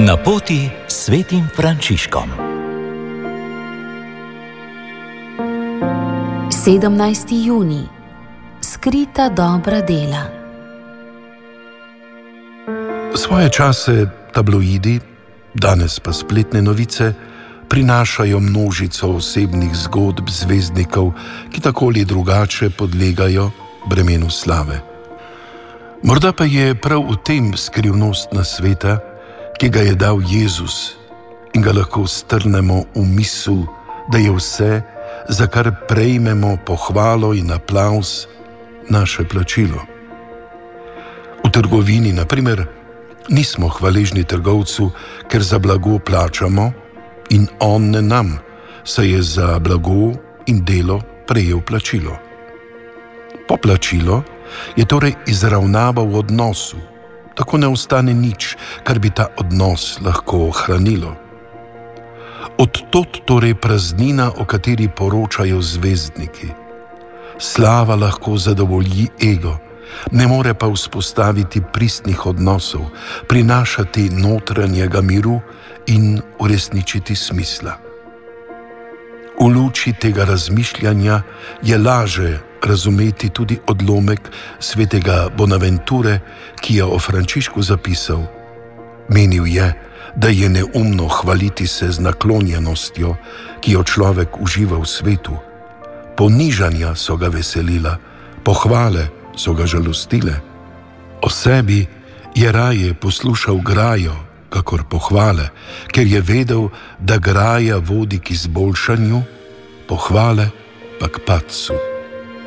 Na poti s svetim Frančiškom. 17. junij. Skrita dobra dela. Svoje čase tabloidi, danes pa spletne novice, prinašajo množico osebnih zgodb zvezdnikov, ki tako ali drugače podlegajo bremenu slave. Morda pa je prav v tem skrivnostna sveta, ki ga je dal Jezus, in ga lahko strnemo v misel, da je vse, za kar prejmemo pohvalo in aplavz, naše plačilo. V trgovini, na primer, nismo hvaležni trgovcu, ker za blago plačamo, in on ne nam, saj je za blago in delo prejel plačilo. Poplačilo je torej izravnava v odnosu, tako ne ostane nič, kar bi ta odnos lahko ohranilo. Od tod torej praznina, o kateri poročajo zvezdniki. Slava lahko zadovolji ego, ne more pa vzpostaviti pristnih odnosov, prinašati notranjega miru in uresničiti smisla. V luči tega razmišljanja je laže razumeti tudi odlomek svetega Bonaventure, ki je o Frančišku zapisal: menil je, da je neumno hvaliti se z naklonjenostjo, ki jo človek uživa v svetu. Ponižanja so ga veselila, pohvale so ga žalostile. O sebi je raje poslušal grajo, kakor pohvale, ker je vedel, da graja vodi k izboljšanju, pohvale pa k padcu.